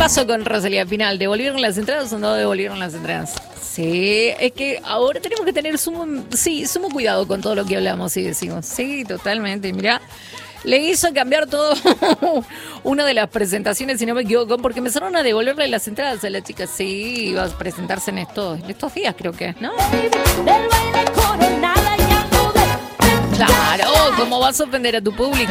pasó con Rosalía al final? ¿Devolvieron las entradas o no devolvieron las entradas? Sí, es que ahora tenemos que tener sumo cuidado con todo lo que hablamos y decimos. Sí, totalmente. Mirá, le hizo cambiar todo una de las presentaciones, si no me equivoco, porque empezaron a devolverle las entradas a la chica. Sí, iba a presentarse en estos días, creo que, ¿no? Claro, ¿cómo vas a ofender a tu público?